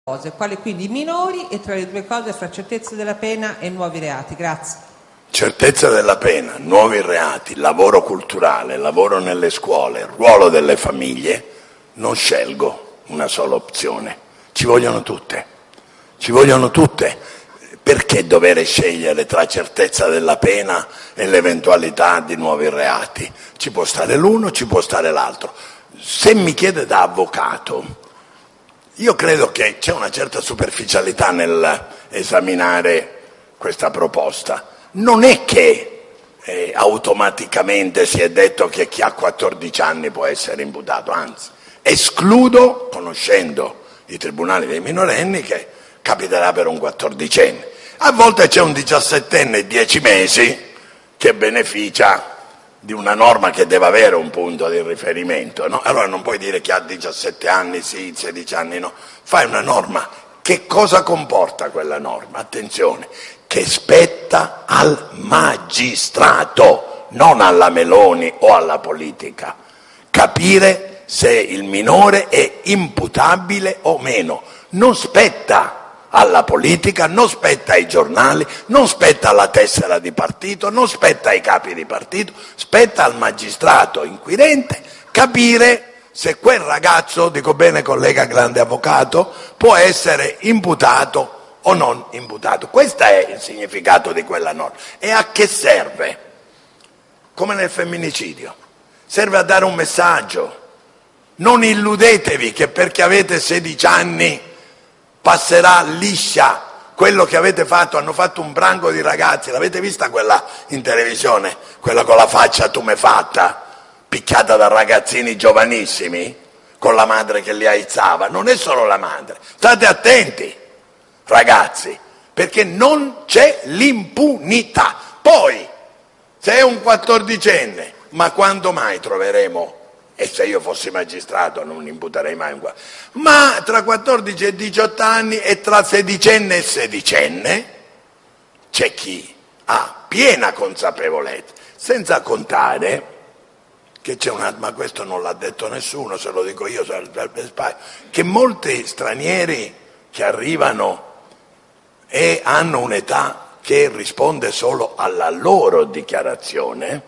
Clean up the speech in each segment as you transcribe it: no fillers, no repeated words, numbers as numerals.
cose, quali quindi i minori e tra le due cose fra certezza della pena e nuovi reati. Grazie. Certezza della pena, nuovi reati, lavoro culturale, lavoro nelle scuole, ruolo delle famiglie. Non scelgo una sola opzione, ci vogliono tutte. Ci vogliono tutte. Perché dover scegliere tra certezza della pena e l'eventualità di nuovi reati? Ci può stare l'uno, ci può stare l'altro. Se mi chiede da avvocato, io credo che c'è una certa superficialità nell'esaminare questa proposta. Non è che automaticamente si è detto che chi ha 14 anni può essere imputato, anzi, escludo, conoscendo i tribunali dei minorenni, che capiterà per un 14enne. A volte c'è un 17enne 10 mesi che beneficia di una norma che deve avere un punto di riferimento, no? Allora non puoi dire che ha 17 anni sì, 16 anni no. Fai una norma. Che cosa comporta quella norma? Attenzione, che spetta al magistrato, non alla Meloni o alla politica, capire se il minore è imputabile o meno. Non spetta alla politica, non spetta ai giornali, non spetta alla tessera di partito, non spetta ai capi di partito, spetta al magistrato inquirente capire se quel ragazzo, dico bene collega grande avvocato, può essere imputato o non imputato. Questo è il significato di quella norma. E a che serve? Come nel femminicidio. Serve a dare un messaggio. Non illudetevi che perché avete 16 anni passerà liscia quello che avete fatto. Hanno fatto un branco di ragazzi, l'avete vista quella in televisione, quella con la faccia tumefatta, picchiata da ragazzini giovanissimi con la madre che li aizzava? Non è solo la madre, state attenti ragazzi, perché non c'è l'impunità. Poi se è un 14enne, ma quando mai troveremo, e se io fossi magistrato non imputerei mai un ma tra 14 e 18 anni e tra sedicenne e sedicenne c'è chi ha piena consapevolezza, senza contare che c'è ma questo non l'ha detto nessuno, se lo dico io, che molti stranieri che arrivano e hanno un'età che risponde solo alla loro dichiarazione,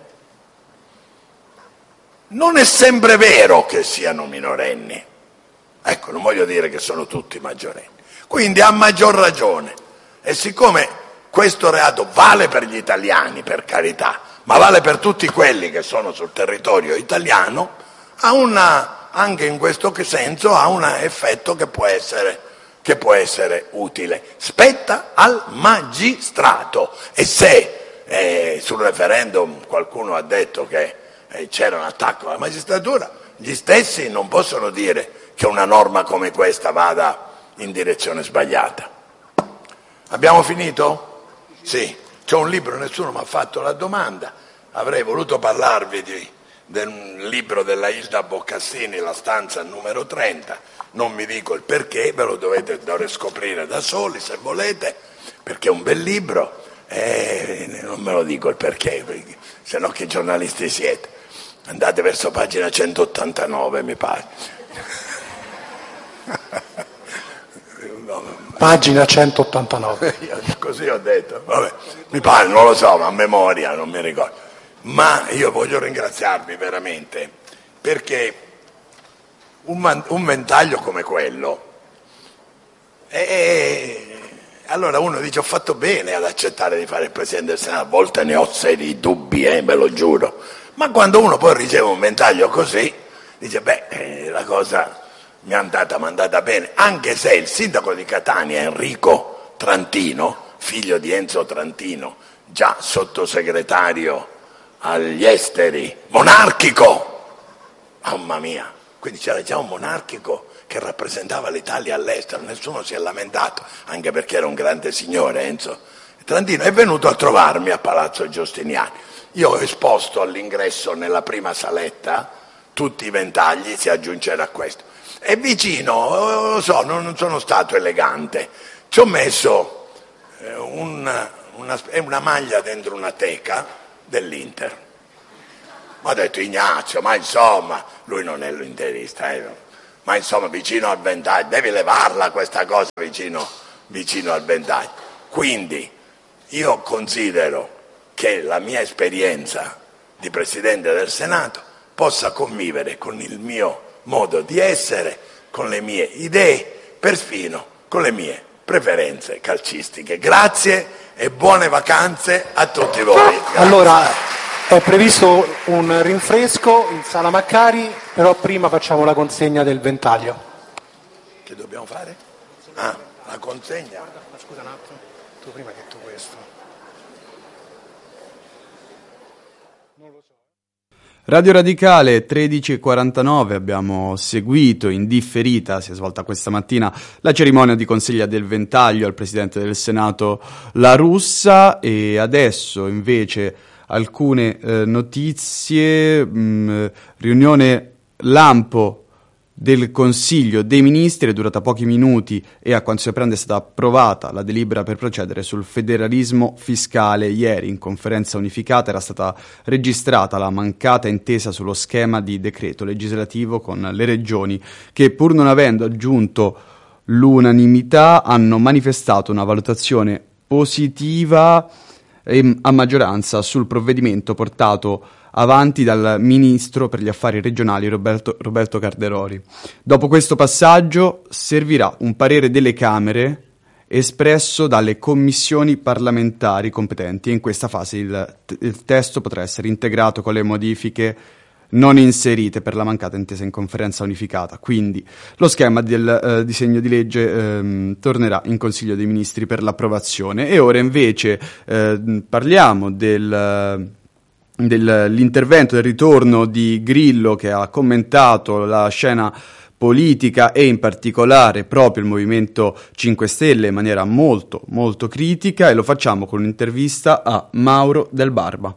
non è sempre vero che siano minorenni. Ecco, non voglio dire che sono tutti maggiorenni. Quindi a maggior ragione, e siccome questo reato vale per gli italiani, per carità, ma vale per tutti quelli che sono sul territorio italiano, anche in questo senso ha un effetto che può essere utile. Spetta al magistrato. E se sul referendum qualcuno ha detto che c'era un attacco alla magistratura, gli stessi non possono dire che una norma come questa vada in direzione sbagliata. Abbiamo finito? Sì. C'è un libro, nessuno mi ha fatto la domanda, avrei voluto parlarvi del libro della Ilda Boccassini, La stanza numero 30, non vi dico il perché, ve lo dovete scoprire da soli se volete, perché è un bel libro, non ve lo dico il perché se no che giornalisti siete. Andate verso pagina 189, mi pare. Pagina 189. Così ho detto. Vabbè, mi pare, non lo so, ma a memoria non mi ricordo. Ma io voglio ringraziarvi veramente, perché un ventaglio come quello, allora uno dice: ho fatto bene ad accettare di fare il Presidente del Senato, a volte ne ho seri dubbi, ve lo giuro. Ma quando uno poi riceve un ventaglio così, dice: beh, la cosa mi è andata bene, anche se il sindaco di Catania, Enrico Trantino, figlio di Enzo Trantino, già sottosegretario agli esteri, monarchico, mamma mia, quindi c'era già un monarchico che rappresentava l'Italia all'estero, nessuno si è lamentato, anche perché era un grande signore Enzo Trantino, è venuto a trovarmi a Palazzo Giustiniani. Io ho esposto all'ingresso nella prima saletta tutti i ventagli, si aggiungerà questo. E vicino, lo so, non sono stato elegante, ci ho messo una maglia dentro una teca dell'Inter. Mi ha detto: Ignazio, ma insomma, lui non è l'interista, ma insomma vicino al ventaglio, devi levarla questa cosa vicino al ventaglio. Quindi io considero che la mia esperienza di Presidente del Senato possa convivere con il mio modo di essere, con le mie idee, perfino con le mie preferenze calcistiche. Grazie e buone vacanze a tutti voi. Grazie. Allora, è previsto un rinfresco in Sala Maccari, però prima facciamo la consegna del ventaglio. Che dobbiamo fare? Ah, la consegna. Scusa un attimo, tu prima che tu questo. Non lo so. Radio Radicale 13:49, abbiamo seguito in differita, si è svolta questa mattina la cerimonia di consegna del ventaglio al Presidente del Senato La Russa, e adesso invece alcune notizie. Riunione lampo del Consiglio dei Ministri è durata pochi minuti e a quanto si apprende è stata approvata la delibera per procedere sul federalismo fiscale. Ieri in conferenza unificata era stata registrata la mancata intesa sullo schema di decreto legislativo con le regioni che, pur non avendo aggiunto l'unanimità, hanno manifestato una valutazione positiva a maggioranza sul provvedimento portato avanti dal Ministro per gli Affari Regionali Roberto Calderoli. Dopo questo passaggio servirà un parere delle Camere espresso dalle commissioni parlamentari competenti, e in questa fase il testo potrà essere integrato con le modifiche non inserite per la mancata intesa in conferenza unificata. Quindi lo schema del disegno di legge tornerà in Consiglio dei Ministri per l'approvazione. E ora invece parliamo dell'intervento, del ritorno di Grillo, che ha commentato la scena politica e in particolare proprio il Movimento 5 Stelle in maniera molto molto critica, e lo facciamo con un'intervista a Mauro Del Barba.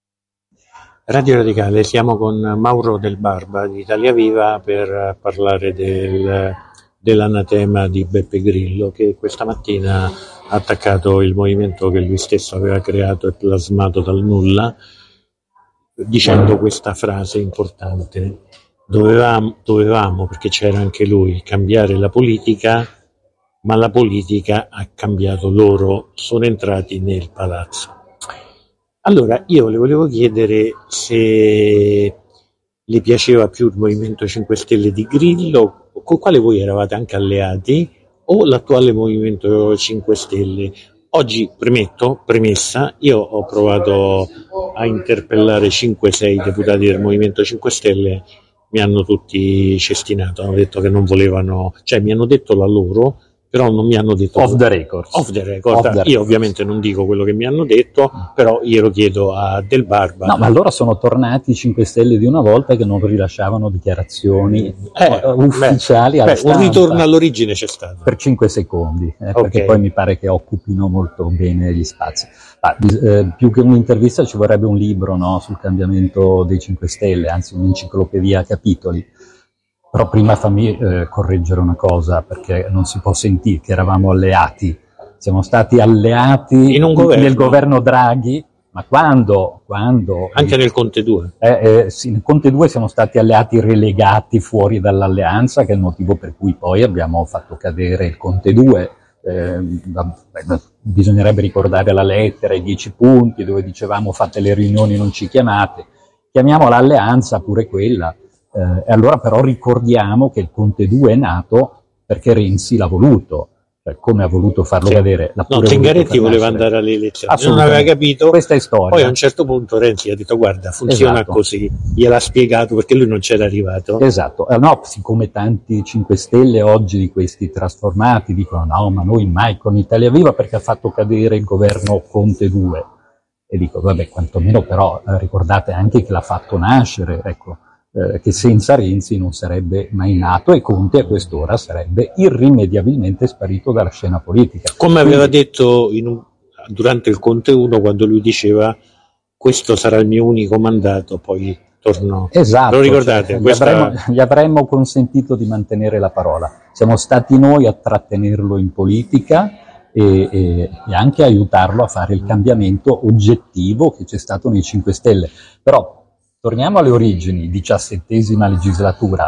Radio Radicale, siamo con Mauro Del Barba di Italia Viva per parlare dell'anatema di Beppe Grillo, che questa mattina ha attaccato il movimento che lui stesso aveva creato e plasmato dal nulla, dicendo questa frase importante: dovevamo, perché c'era anche lui, cambiare la politica, ma la politica ha cambiato loro, sono entrati nel palazzo. Allora, io le volevo chiedere se le piaceva più il Movimento 5 Stelle di Grillo, con quale voi eravate anche alleati, o l'attuale Movimento 5 Stelle. Oggi premessa, io ho provato a interpellare 5-6 deputati del Movimento 5 Stelle, mi hanno tutti cestinato, hanno detto che non volevano, cioè mi hanno detto la loro, però non mi hanno detto off the record. Io ovviamente non dico quello che mi hanno detto, però glielo chiedo a Del Barba. No, ma allora sono tornati i 5 Stelle di una volta, che non rilasciavano dichiarazioni ufficiali alla stampa. Un ritorno all'origine c'è stato. Per 5 secondi, perché poi mi pare che occupino molto bene gli spazi. Più che un'intervista ci vorrebbe un libro, no, sul cambiamento dei 5 Stelle, anzi un'enciclopedia a capitoli. Però prima fammi correggere una cosa, perché non si può sentire che eravamo alleati. Siamo stati alleati nel governo Draghi, ma quando? Anche nel Conte 2. Sì, nel Conte 2 siamo stati alleati relegati fuori dall'alleanza, che è il motivo per cui poi abbiamo fatto cadere il Conte 2. Bisognerebbe ricordare la lettera, i 10 punti, dove dicevamo fate le riunioni, non ci chiamate. Chiamiamola alleanza pure quella. E allora però ricordiamo che il Conte 2 è nato perché Renzi l'ha voluto, cioè come ha voluto farlo cadere. Zingaretti voleva andare alle elezioni, non aveva capito, questa è storia. Poi a un certo punto Renzi ha detto guarda, funziona così, gliel'ha spiegato perché lui non c'era arrivato. Esatto, no, siccome tanti 5 Stelle oggi di questi trasformati dicono no, ma noi mai con Italia Viva perché ha fatto cadere il governo Conte 2, e dico vabbè, quantomeno però ricordate anche che l'ha fatto nascere, ecco. Che senza Renzi non sarebbe mai nato, e Conte a quest'ora sarebbe irrimediabilmente sparito dalla scena politica. Come aveva detto durante il Conte 1, quando lui diceva questo sarà il mio unico mandato, poi tornò. Esatto, lo ricordate? Gli avremmo consentito di mantenere la parola. Siamo stati noi a trattenerlo in politica e anche aiutarlo a fare il cambiamento oggettivo che c'è stato nei 5 Stelle. Però torniamo alle origini, 17ª legislatura.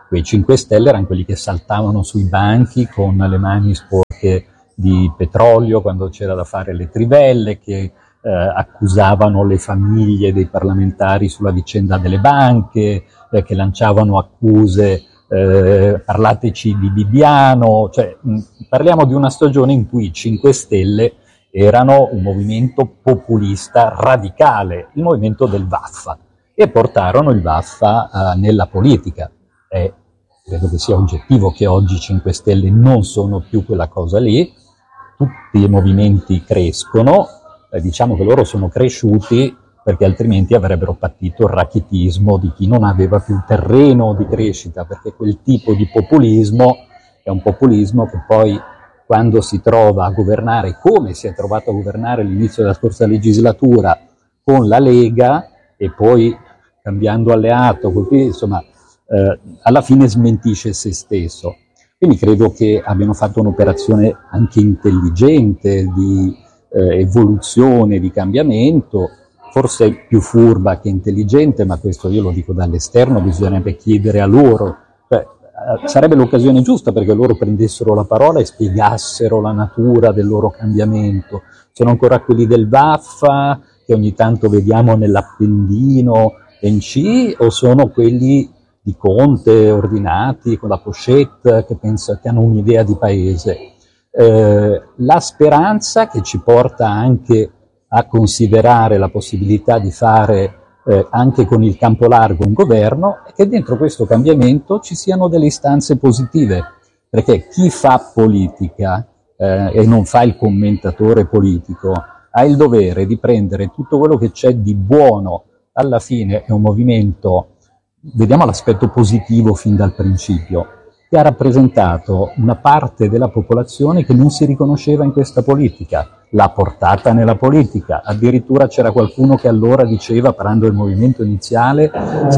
Quei 5 Stelle erano quelli che saltavano sui banchi con le mani sporche di petrolio quando c'era da fare le trivelle, che accusavano le famiglie dei parlamentari sulla vicenda delle banche, che lanciavano accuse, parlateci di Bibbiano, cioè parliamo di una stagione in cui i 5 Stelle erano un movimento populista radicale, il movimento del Vaffa, e portarono il Vaffa nella politica. Credo che sia oggettivo che oggi i 5 Stelle non sono più quella cosa lì, tutti i movimenti crescono, diciamo che loro sono cresciuti perché altrimenti avrebbero patito il rachitismo di chi non aveva più terreno di crescita, perché quel tipo di populismo è un populismo che poi, quando si trova a governare, come si è trovato a governare all'inizio della scorsa legislatura con la Lega e poi cambiando alleato, insomma, alla fine smentisce se stesso. Quindi credo che abbiano fatto un'operazione anche intelligente di evoluzione, di cambiamento, forse più furba che intelligente, ma questo io lo dico dall'esterno, bisognerebbe chiedere a loro. Sarebbe l'occasione giusta perché loro prendessero la parola e spiegassero la natura del loro cambiamento. Sono ancora quelli del Vaffa che ogni tanto vediamo nell'Appendino NC, o sono quelli di Conte ordinati con la pochette che hanno un'idea di paese? La speranza che ci porta anche a considerare la possibilità di fare anche con il campo largo un governo, è che dentro questo cambiamento ci siano delle istanze positive, perché chi fa politica e non fa il commentatore politico ha il dovere di prendere tutto quello che c'è di buono. Alla fine è un movimento, vediamo l'aspetto positivo fin dal principio, che ha rappresentato una parte della popolazione che non si riconosceva in questa politica, l'ha portata nella politica. Addirittura c'era qualcuno che allora diceva, parlando del movimento iniziale,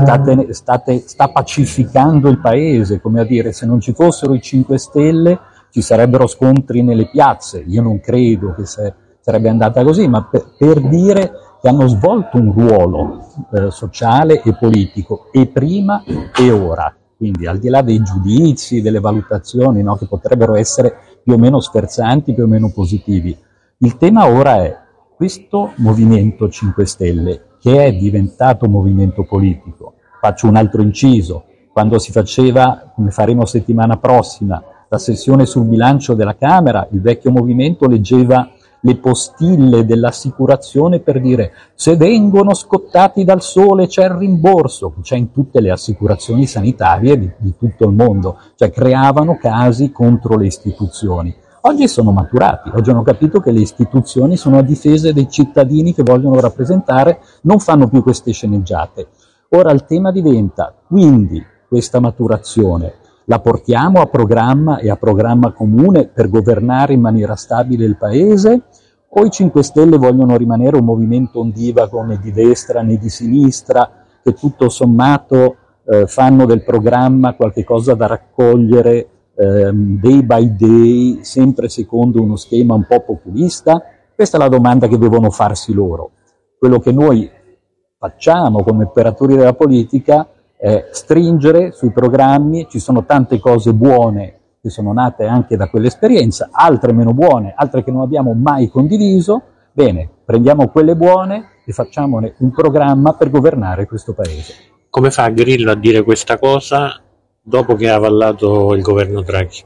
sta pacificando il paese, come a dire, se non ci fossero i 5 Stelle ci sarebbero scontri nelle piazze. Io non credo che sarebbe andata così, ma per dire che hanno svolto un ruolo sociale e politico, e prima e ora. Quindi al di là dei giudizi, delle valutazioni, no, che potrebbero essere più o meno sferzanti, più o meno positivi, il tema ora è questo Movimento 5 Stelle, che è diventato movimento politico. Faccio un altro inciso: quando si faceva, come faremo settimana prossima, la sessione sul bilancio della Camera, il vecchio movimento leggeva le postille dell'assicurazione per dire se vengono scottati dal sole c'è il rimborso, c'è in tutte le assicurazioni sanitarie di tutto il mondo, cioè creavano casi contro le istituzioni. Oggi sono maturati, oggi hanno capito che le istituzioni sono a difesa dei cittadini che vogliono rappresentare, non fanno più queste sceneggiate. Ora il tema diventa, quindi, questa maturazione la portiamo a programma e a programma comune per governare in maniera stabile il paese, o i 5 Stelle vogliono rimanere un movimento ondivago né di destra né di sinistra, che tutto sommato fanno del programma qualche cosa da raccogliere day by day, sempre secondo uno schema un po' populista? Questa è la domanda che devono farsi loro. Quello che noi facciamo come operatori della politica stringere sui programmi. Ci sono tante cose buone che sono nate anche da quell'esperienza, altre meno buone, altre che non abbiamo mai condiviso. Bene, prendiamo quelle buone e facciamone un programma per governare questo paese. Come fa Grillo a dire questa cosa dopo che ha avallato il governo Draghi?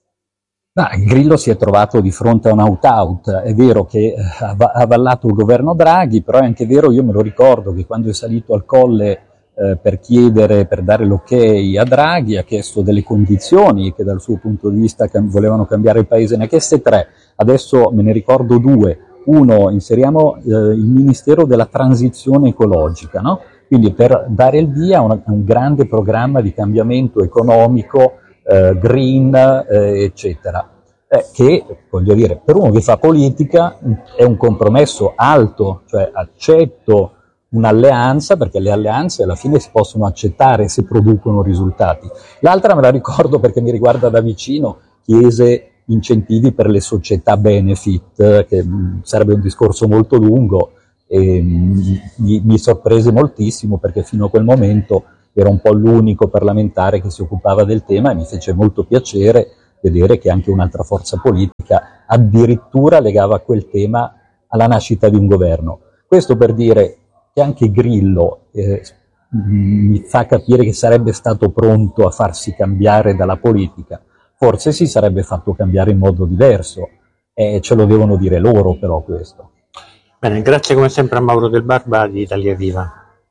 Grillo si è trovato di fronte a un out-out. È vero che ha avallato il governo Draghi, però è anche vero, io me lo ricordo, che quando è salito al Colle per dare l'ok a Draghi, ha chiesto delle condizioni che dal suo punto di vista volevano cambiare il paese. Ne ha chieste 3, adesso me ne ricordo 2. Uno, inseriamo il Ministero della Transizione Ecologica, no? Quindi per dare il via a un grande programma di cambiamento economico, green, eccetera, che, voglio dire, per uno che fa politica è un compromesso alto, cioè accetto un'alleanza, perché le alleanze alla fine si possono accettare se producono risultati. L'altra me la ricordo perché mi riguarda da vicino, chiese incentivi per le società benefit, che sarebbe un discorso molto lungo, e mi sorprese moltissimo perché fino a quel momento era un po' l'unico parlamentare che si occupava del tema, e mi fece molto piacere vedere che anche un'altra forza politica addirittura legava quel tema alla nascita di un governo. Questo per dire che anche Grillo mi fa capire che sarebbe stato pronto a farsi cambiare dalla politica. Forse si sarebbe fatto cambiare in modo diverso, e ce lo devono dire loro però questo. Bene, grazie come sempre a Mauro Del Barba di Italia Viva.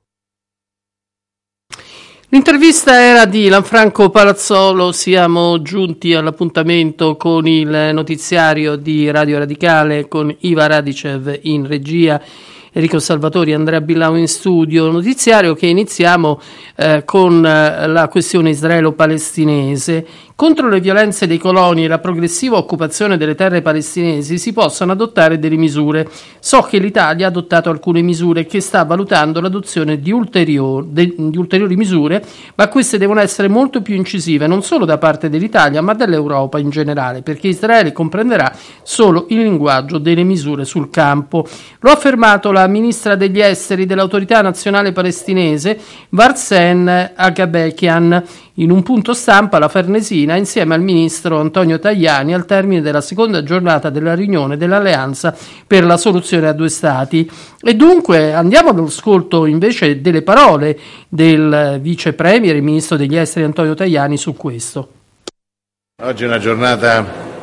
L'intervista era di Lanfranco Palazzolo. Siamo giunti all'appuntamento con il notiziario di Radio Radicale con Iva Radicev in regia, Enrico Salvatori, Andrea Billau in studio. Notiziario che iniziamo con la questione israelo-palestinese. Contro le violenze dei coloni e la progressiva occupazione delle terre palestinesi si possono adottare delle misure. So che l'Italia ha adottato alcune misure e che sta valutando l'adozione di ulteriori misure, ma queste devono essere molto più incisive, non solo da parte dell'Italia, ma dell'Europa in generale, perché Israele comprenderà solo il linguaggio delle misure sul campo. Lo ha affermato la ministra degli esteri dell'Autorità Nazionale Palestinese, Varsen Agabekian, in un punto stampa alla Farnesina insieme al ministro Antonio Tajani al termine della seconda giornata della riunione dell'Alleanza per la soluzione a due stati. E dunque andiamo all'ascolto invece delle parole del vice premier e ministro degli esteri Antonio Tajani su questo. Oggi è una giornata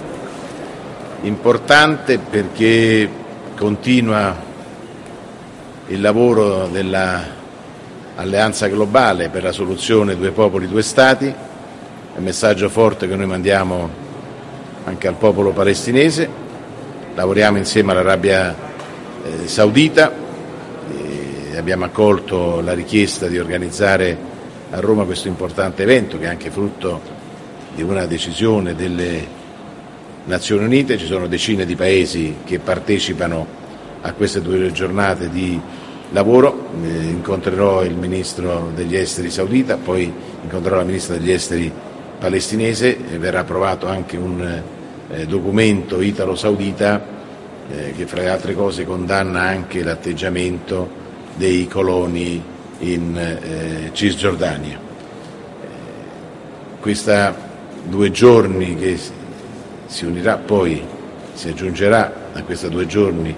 importante perché continua il lavoro della Alleanza globale per la soluzione due popoli, due stati. È un messaggio forte che noi mandiamo anche al popolo palestinese. Lavoriamo insieme all'Arabia Saudita e abbiamo accolto la richiesta di organizzare a Roma questo importante evento, che è anche frutto di una decisione delle Nazioni Unite. Ci sono decine di paesi che partecipano a queste due giornate di lavoro. Incontrerò il ministro degli esteri saudita, poi incontrerò la ministra degli esteri palestinese e verrà approvato anche un documento italo-saudita che fra le altre cose condanna anche l'atteggiamento dei coloni in Cisgiordania. Questa 2 giorni che si unirà, poi si aggiungerà a questi 2 giorni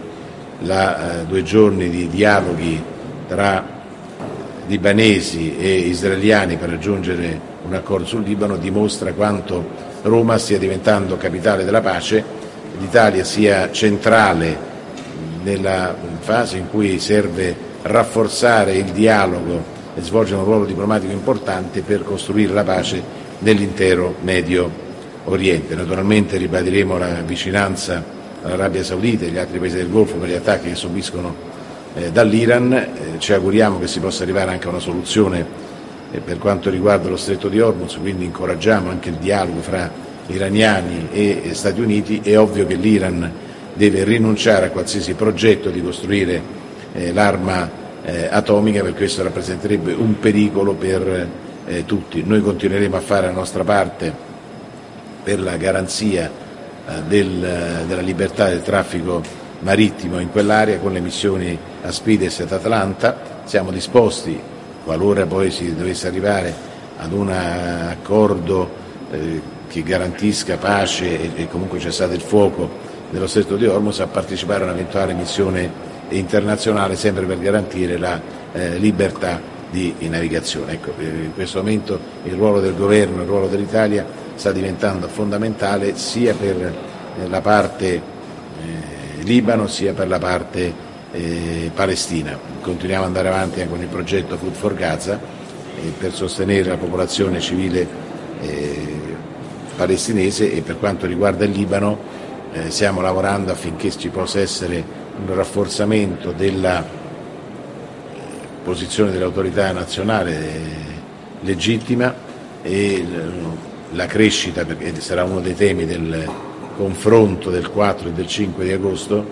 2 giorni di dialoghi tra libanesi e israeliani per raggiungere un accordo sul Libano, dimostra quanto Roma stia diventando capitale della pace, l'Italia sia centrale nella fase in cui serve rafforzare il dialogo e svolgere un ruolo diplomatico importante per costruire la pace nell'intero Medio Oriente. Naturalmente ribadiremo la vicinanza all'Arabia Saudita e agli altri paesi del Golfo per gli attacchi che subiscono dall'Iran. Ci auguriamo che si possa arrivare anche a una soluzione per quanto riguarda lo Stretto di Hormuz, quindi incoraggiamo anche il dialogo fra iraniani e Stati Uniti. È ovvio che l'Iran deve rinunciare a qualsiasi progetto di costruire l'arma atomica, perché questo rappresenterebbe un pericolo per tutti. Noi continueremo a fare la nostra parte per la garanzia della libertà del traffico marittimo in quell'area con le missioni Aspides ed Atalanta. Siamo disposti, qualora poi si dovesse arrivare ad un accordo che garantisca pace e comunque cessate il fuoco nello Stretto di Hormuz, a partecipare a un'eventuale missione internazionale, sempre per garantire la libertà di navigazione. Ecco, in questo momento il ruolo del governo, il ruolo dell'Italia sta diventando fondamentale sia per la parte Libano sia per la parte Palestina. Continuiamo ad andare avanti anche con il progetto Food for Gaza per sostenere la popolazione civile palestinese, e per quanto riguarda il Libano stiamo lavorando affinché ci possa essere un rafforzamento della posizione dell'autorità nazionale legittima e la crescita, perché sarà uno dei temi del confronto del 4 e del 5 di agosto,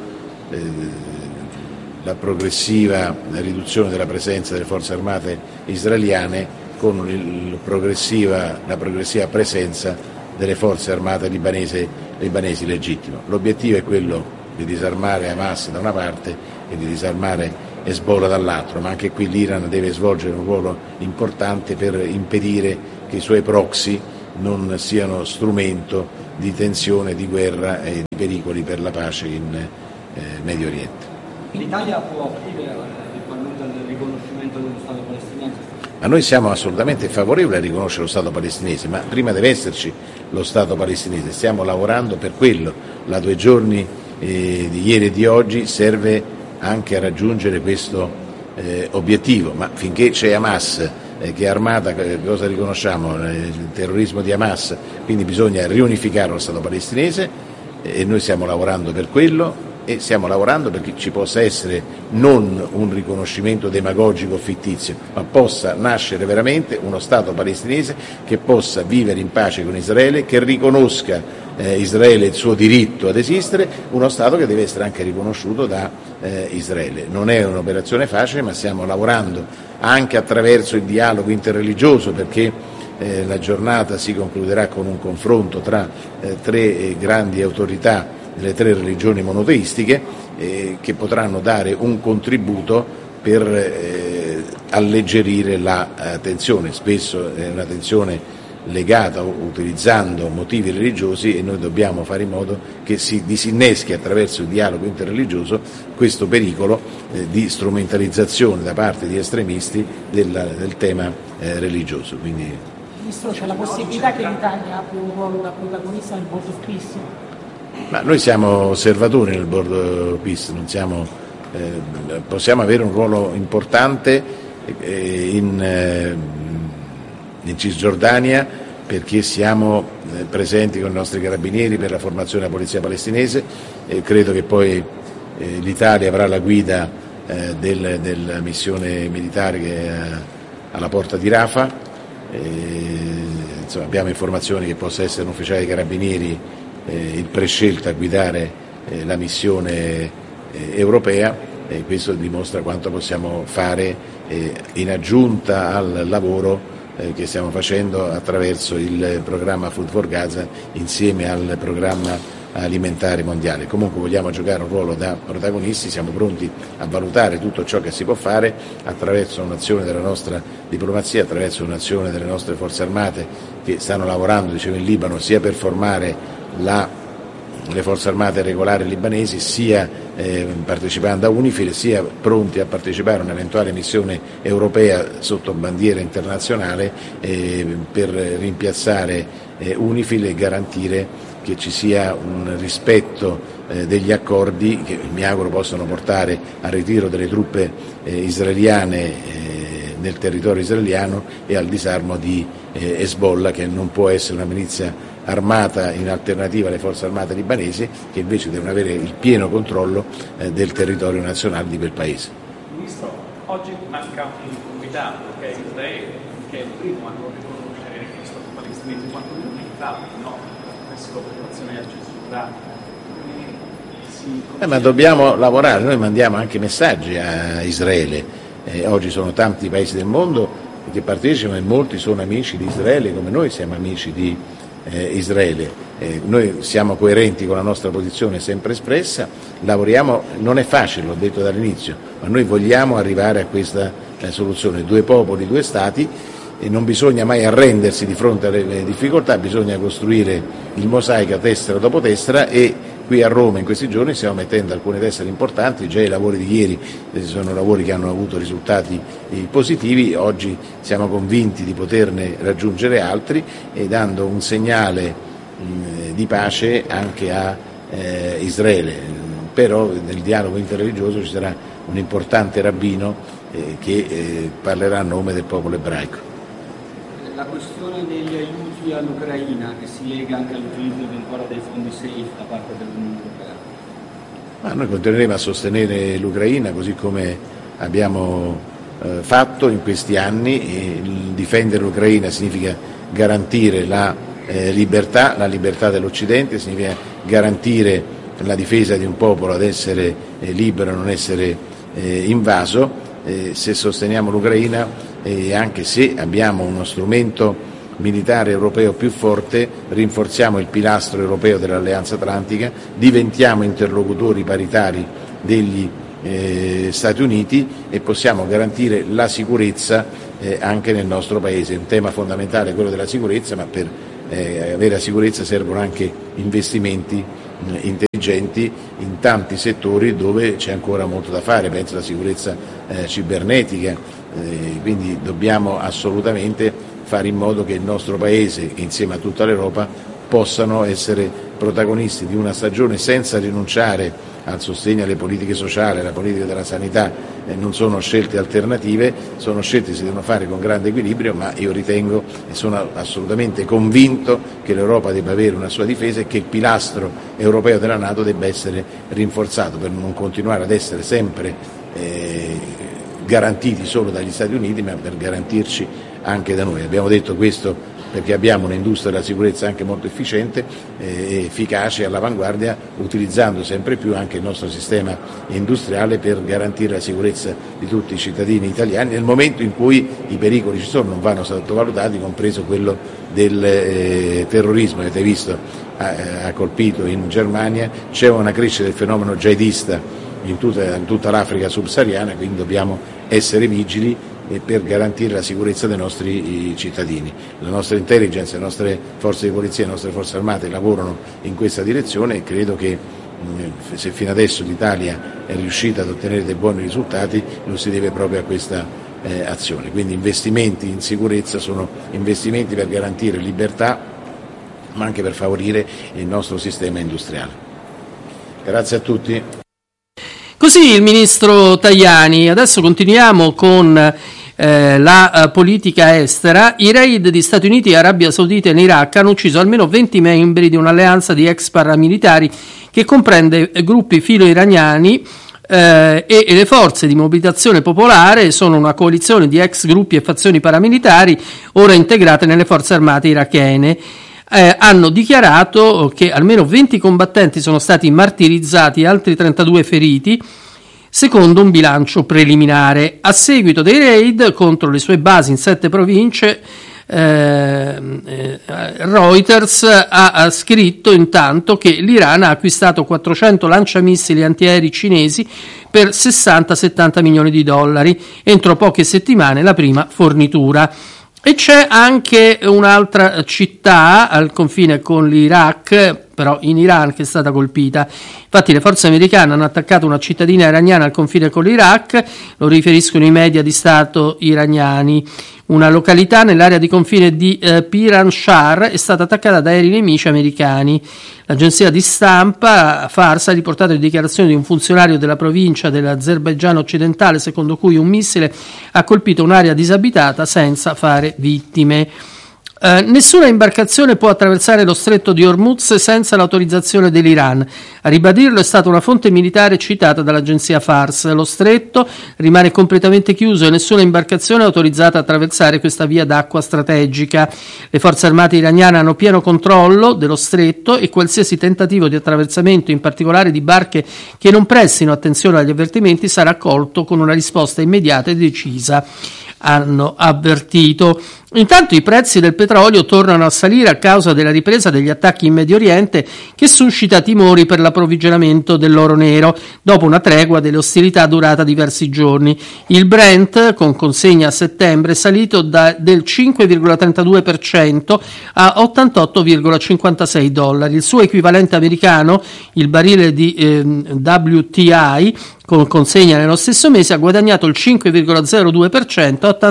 la progressiva riduzione della presenza delle forze armate israeliane con la progressiva presenza delle forze armate libanesi legittime. L'obiettivo è quello di disarmare Hamas da una parte e di disarmare Hezbollah dall'altro, ma anche qui l'Iran deve svolgere un ruolo importante per impedire che i suoi proxy non siano strumento di tensione, di guerra e di pericoli per la pace in Medio Oriente. L'Italia può chiedere eventualmente il riconoscimento dello Stato palestinese? Ma noi siamo assolutamente favorevoli a riconoscere lo Stato palestinese, ma prima deve esserci lo Stato palestinese, stiamo lavorando per quello. La 2 giorni di ieri e di oggi serve anche a raggiungere questo obiettivo, ma finché c'è Hamas che è armata, cosa riconosciamo? Il terrorismo di Hamas, quindi bisogna riunificare lo Stato palestinese e noi stiamo lavorando per quello e stiamo lavorando perché ci possa essere non un riconoscimento demagogico fittizio, ma possa nascere veramente uno Stato palestinese che possa vivere in pace con Israele, che riconosca Israele il suo diritto ad esistere, uno Stato che deve essere anche riconosciuto da Israele. Non è un'operazione facile, ma stiamo lavorando anche attraverso il dialogo interreligioso, perché la giornata si concluderà con un confronto tra 3 grandi autorità delle 3 religioni monoteistiche che potranno dare un contributo per alleggerire la tensione. Spesso è una tensione legata utilizzando motivi religiosi e noi dobbiamo fare in modo che si disinneschi attraverso il dialogo interreligioso questo pericolo di strumentalizzazione da parte di estremisti del tema religioso. Quindi... Ministro, c'è la possibilità che l'Italia abbia un ruolo da protagonista nel Board of Peace? Ma noi siamo osservatori nel Board of Peace, non siamo, possiamo avere un ruolo importante in Cisgiordania perché siamo presenti con i nostri carabinieri per la formazione della polizia palestinese e credo che poi l'Italia avrà la guida della missione militare che è alla porta di Rafah. Insomma, abbiamo informazioni che possa essere un ufficiale dei carabinieri il prescelto a guidare la missione europea e questo dimostra quanto possiamo fare in aggiunta al lavoro che stiamo facendo attraverso il programma Food for Gaza insieme al programma alimentare mondiale. Comunque vogliamo giocare un ruolo da protagonisti, siamo pronti a valutare tutto ciò che si può fare attraverso un'azione della nostra diplomazia, attraverso un'azione delle nostre forze armate che stanno lavorando, dicevo, in Libano sia per formare le forze armate regolari libanesi, sia partecipando a UNIFIL, sia pronti a partecipare a un'eventuale missione europea sotto bandiera internazionale per rimpiazzare UNIFIL e garantire che ci sia un rispetto degli accordi che mi auguro possano portare al ritiro delle truppe israeliane nel territorio israeliano e al disarmo di Hezbollah, che non può essere una milizia armata in alternativa alle forze armate libanesi, che invece devono avere il pieno controllo del territorio nazionale di quel paese. Ministro, oggi manca un convitato che è Israele, che è il primo a non riconoscere lo Stato palestinese, quanto meno l'Italia, no? Questa è l'operazione a Cisgiordania. Ma dobbiamo lavorare, noi mandiamo anche messaggi a Israele. Oggi sono tanti paesi del mondo che partecipano e molti sono amici di Israele come noi siamo amici di Israele. Noi siamo coerenti con la nostra posizione sempre espressa, lavoriamo, non è facile, l'ho detto dall'inizio, ma noi vogliamo arrivare a questa soluzione, 2 popoli, 2 stati, e non bisogna mai arrendersi di fronte alle difficoltà, bisogna costruire il mosaico tessera dopo tessera e qui a Roma in questi giorni stiamo mettendo alcune tessere importanti, già i lavori di ieri sono lavori che hanno avuto risultati positivi, oggi siamo convinti di poterne raggiungere altri e dando un segnale di pace anche a Israele, però nel dialogo interreligioso ci sarà un importante rabbino che parlerà a nome del popolo ebraico. La questione degli aiuti all'Ucraina che si lega anche all'utilizzo eventuale dei fondi SAFE da parte dell'Unione Europea. Ma noi continueremo a sostenere l'Ucraina così come abbiamo fatto in questi anni. Difendere l'Ucraina significa garantire la libertà dell'Occidente, significa garantire la difesa di un popolo ad essere libero e non essere invaso. Se sosteniamo l'Ucraina anche se abbiamo uno strumento militare europeo più forte, rinforziamo il pilastro europeo dell'Alleanza Atlantica, diventiamo interlocutori paritari degli Stati Uniti, e possiamo garantire la sicurezza anche nel nostro Paese. Un tema fondamentale è quello della sicurezza, ma per avere la sicurezza servono anche investimenti intelligenti in tanti settori dove c'è ancora molto da fare, penso alla sicurezza cibernetica, quindi dobbiamo assolutamente fare in modo che il nostro Paese, insieme a tutta l'Europa, possano essere protagonisti di una stagione senza rinunciare al sostegno alle politiche sociali, alla politica della sanità. Non sono scelte alternative, sono scelte che si devono fare con grande equilibrio, ma io ritengo e sono assolutamente convinto che l'Europa debba avere una sua difesa e che il pilastro europeo della NATO debba essere rinforzato per non continuare ad essere sempre garantiti solo dagli Stati Uniti, ma per garantirci anche da noi. Abbiamo detto questo perché abbiamo un'industria della sicurezza anche molto efficiente, efficace, all'avanguardia, utilizzando sempre più anche il nostro sistema industriale per garantire la sicurezza di tutti i cittadini italiani nel momento in cui i pericoli ci sono, non vanno sottovalutati, compreso quello del terrorismo. Avete visto, ha colpito in Germania, c'è una crescita del fenomeno jihadista in tutta l'Africa subsahariana, quindi dobbiamo essere vigili per garantire la sicurezza dei nostri cittadini. La nostra intelligence, le nostre forze di polizia, le nostre forze armate lavorano in questa direzione e credo che se fino adesso l'Italia è riuscita ad ottenere dei buoni risultati lo si deve proprio a questa azione. Quindi investimenti in sicurezza sono investimenti per garantire libertà, ma anche per favorire il nostro sistema industriale. Grazie a tutti. Così il ministro Tajani. Adesso continuiamo con la politica estera. I raid di Stati Uniti, Arabia Saudita e Iraq hanno ucciso almeno 20 membri di un'alleanza di ex paramilitari che comprende gruppi filo-iraniani e le forze di mobilitazione popolare. Sono una coalizione di ex gruppi e fazioni paramilitari ora integrate nelle forze armate irachene. Hanno dichiarato che almeno 20 combattenti sono stati martirizzati e altri 32 feriti, secondo un bilancio preliminare. A seguito dei raid contro le sue basi in 7 province, Reuters ha scritto intanto che l'Iran ha acquistato 400 lanciamissili antiaerei cinesi per 60-70 milioni di dollari. Entro poche settimane la prima fornitura. E c'è anche un'altra città al confine con l'Iraq, però in Iran, che è stata colpita. Infatti le forze americane hanno attaccato una cittadina iraniana al confine con l'Iraq, lo riferiscono i media di Stato iraniani. Una località nell'area di confine di Piranshar è stata attaccata da aerei nemici americani. L'agenzia di stampa Fars ha riportato le dichiarazioni di un funzionario della provincia dell'Azerbaigian occidentale, secondo cui un missile ha colpito un'area disabitata senza fare vittime. Nessuna imbarcazione può attraversare lo stretto di Hormuz senza l'autorizzazione dell'Iran. A ribadirlo è stata una fonte militare citata dall'agenzia Fars. Lo stretto rimane completamente chiuso e nessuna imbarcazione è autorizzata a attraversare questa via d'acqua strategica. Le forze armate iraniane hanno pieno controllo dello stretto e qualsiasi tentativo di attraversamento, in particolare di barche che non prestino attenzione agli avvertimenti, sarà accolto con una risposta immediata e decisa, hanno avvertito. Intanto i prezzi del petrolio tornano a salire a causa della ripresa degli attacchi in Medio Oriente, che suscita timori per l'approvvigionamento dell'oro nero dopo una tregua delle ostilità durata diversi giorni. Il Brent, con consegna a settembre, è salito del 5,32% a 88,56 dollari. Il suo equivalente americano, il barile di WTI, con consegna nello stesso mese, ha guadagnato il 5,02% a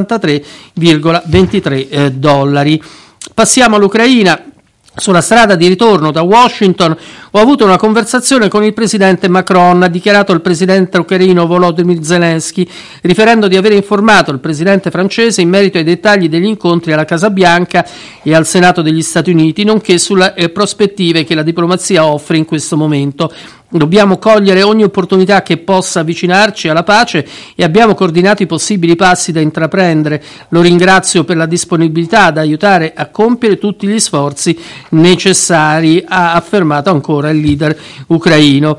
83,23 dollari. Passiamo all'Ucraina. Sulla strada di ritorno da Washington ho avuto una conversazione con il presidente Macron, ha dichiarato il presidente ucraino Volodymyr Zelensky, riferendo di aver informato il presidente francese in merito ai dettagli degli incontri alla Casa Bianca e al Senato degli Stati Uniti, nonché sulle prospettive che la diplomazia offre in questo momento. Dobbiamo cogliere ogni opportunità che possa avvicinarci alla pace e abbiamo coordinato i possibili passi da intraprendere. Lo ringrazio per la disponibilità ad aiutare a compiere tutti gli sforzi necessari, ha affermato ancora il leader ucraino.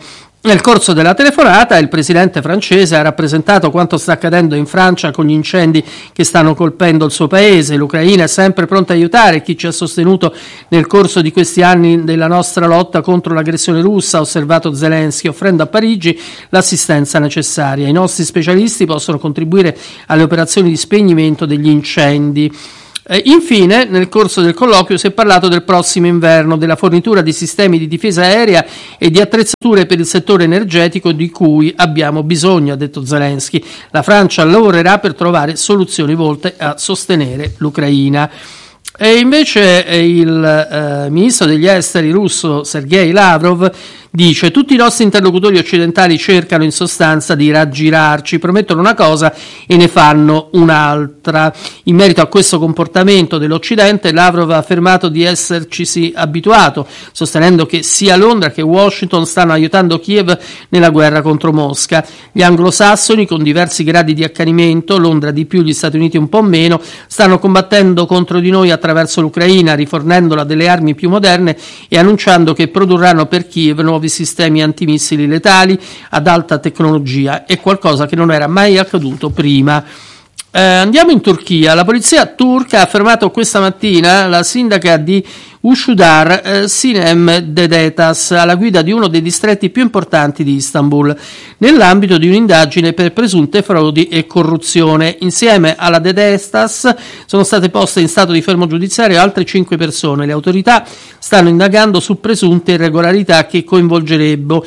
Nel corso della telefonata il presidente francese ha rappresentato quanto sta accadendo in Francia con gli incendi che stanno colpendo il suo paese. L'Ucraina è sempre pronta a aiutare chi ci ha sostenuto nel corso di questi anni della nostra lotta contro l'aggressione russa, ha osservato Zelensky, offrendo a Parigi l'assistenza necessaria. I nostri specialisti possono contribuire alle operazioni di spegnimento degli incendi. Infine, nel corso del colloquio si è parlato del prossimo inverno, della fornitura di sistemi di difesa aerea e di attrezzature per il settore energetico di cui abbiamo bisogno, ha detto Zelensky. La Francia lavorerà per trovare soluzioni volte a sostenere l'Ucraina. E invece il ministro degli esteri russo Sergei Lavrov dice: tutti i nostri interlocutori occidentali cercano in sostanza di raggirarci, promettono una cosa e ne fanno un'altra. In merito a questo comportamento dell'Occidente, Lavrov ha affermato di essercisi abituato, sostenendo che sia Londra che Washington stanno aiutando Kiev nella guerra contro Mosca. Gli anglosassoni, con diversi gradi di accanimento, Londra di più, gli Stati Uniti un po' meno, stanno combattendo contro di noi attraverso l'Ucraina, rifornendola delle armi più moderne e annunciando che produrranno per Kiev nuovi sistemi antimissili letali ad alta tecnologia. È qualcosa che non era mai accaduto prima. Andiamo in Turchia. La polizia turca ha fermato questa mattina la sindaca di Üsküdar, Sinem Dedetas, alla guida di uno dei distretti più importanti di Istanbul, nell'ambito di un'indagine per presunte frodi e corruzione. Insieme alla Dedetas sono state poste in stato di fermo giudiziario altre 5 persone. Le autorità stanno indagando su presunte irregolarità che coinvolgerebbero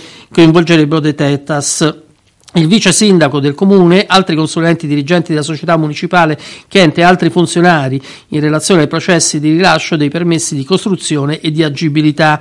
Dedetas, il vice sindaco del comune, altri consulenti dirigenti della società municipale, Kent e altri funzionari in relazione ai processi di rilascio dei permessi di costruzione e di agibilità.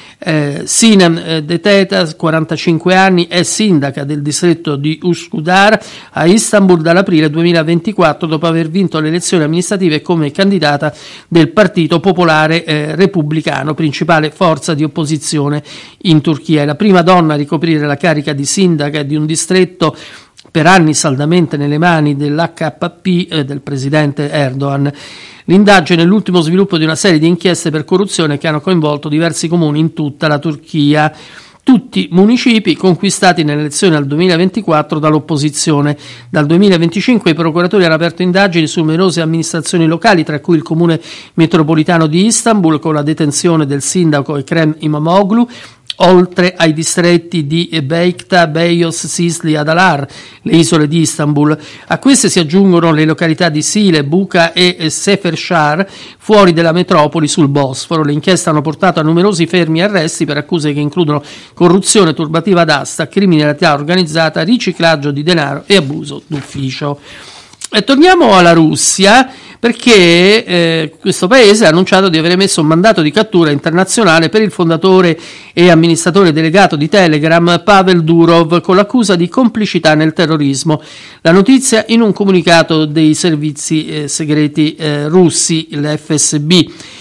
Sinem Dedetas, 45 anni, è sindaca del distretto di Üsküdar a Istanbul dall'aprile 2024, dopo aver vinto le elezioni amministrative come candidata del Partito Popolare Repubblicano, principale forza di opposizione in Turchia. È la prima donna a ricoprire la carica di sindaca di un distretto per anni saldamente nelle mani dell'HDP del presidente Erdogan. L'indagine è l'ultimo sviluppo di una serie di inchieste per corruzione che hanno coinvolto diversi comuni in tutta la Turchia, tutti municipi conquistati nelle elezioni al 2024 dall'opposizione. Dal 2025 i procuratori hanno aperto indagini su numerose amministrazioni locali, tra cui il comune metropolitano di Istanbul, con la detenzione del sindaco Ekrem İmamoğlu, oltre ai distretti di Beykta, Beyos, Sisli, Adalar, le isole di Istanbul. A queste si aggiungono le località di Sile, Buca e Sefershar, fuori della metropoli sul Bosforo. Le inchieste hanno portato a numerosi fermi e arresti per accuse che includono corruzione, turbativa d'asta, criminalità organizzata, riciclaggio di denaro e abuso d'ufficio. E torniamo alla Russia, perché questo paese ha annunciato di aver emesso un mandato di cattura internazionale per il fondatore e amministratore delegato di Telegram Pavel Durov, con l'accusa di complicità nel terrorismo. La notizia in un comunicato dei servizi segreti russi, l'FSB,